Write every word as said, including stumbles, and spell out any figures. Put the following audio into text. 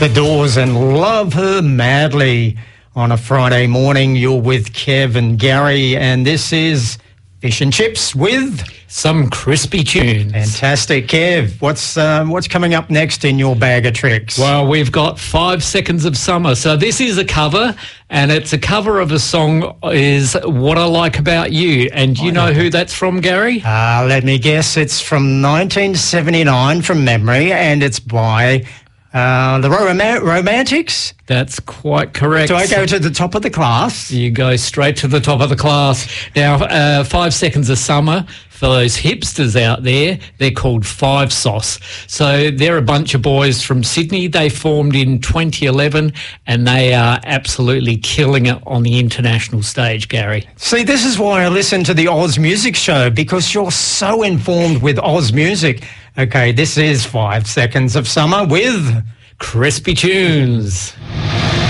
The Doors and Love Her Madly. On a Friday morning, you're with Kev and Gary, and this is Fish and Chips with some crispy tunes. Fantastic. Kev, what's um, what's coming up next in your bag of tricks? Well, we've got Five Seconds of Summer. So this is a cover, and it's a cover of a song is What I Like About You. And do you know who that's from, Gary? Uh, let me guess. It's from nineteen seventy-nine from memory, and it's by uh, the Rom- Romantics. That's quite correct. Do I go to the top of the class? You go straight to the top of the class. Now, uh, Five Seconds of Summer, for those hipsters out there, they're called Five Sauce. So they're a bunch of boys from Sydney. They formed in twenty eleven, and they are absolutely killing it on the international stage, Gary. See, this is why I listen to the Oz Music Show, because you're so informed with Oz music. Okay, this is Five Seconds of Summer with Crispy Tunes.